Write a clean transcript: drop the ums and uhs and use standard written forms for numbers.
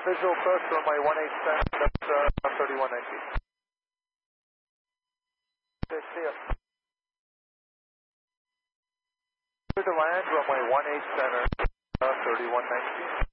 Visual approach, runway 18 center, that's 3119. Okay, see ya. Clear to land, runway 18 center, 3119.